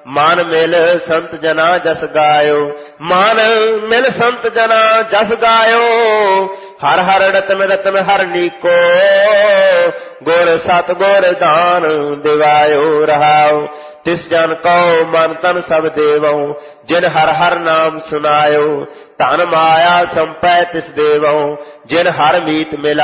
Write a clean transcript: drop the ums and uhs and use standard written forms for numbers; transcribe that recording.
ਮਨ ਮਿਲ ਸੰਤ ਜਨਾ ਜਸ ਗਾਇਓ। ਮਨ ਮਿਲ ਸੰਤ ਜਨਾ ਜਸ ਗਾਇਓ। ਹਰ ਹਰ ਰਤਨ ਰਤਨ ਹਰ ਨੀਕੋ। ਗੁਰ ਸਤ ਗੁਰ ਦਾਨ ਦਿਵਾਇਓ ਰਹਾਓ। ਤਿਸ ਜਨ ਕਉ ਮਨ ਤਨ ਸਭ ਦੇਵਉ। ਜਿਨ ਹਰ ਹਰ ਨਾਮ ਸੁਨਾਇਓ। ਧਨ ਮਾਇਆ ਸੰਪੈ ਤਿਸ ਦੇਵਉ। ਜਿਨ ਹਰ ਮੀਤ ਮਿਲਾ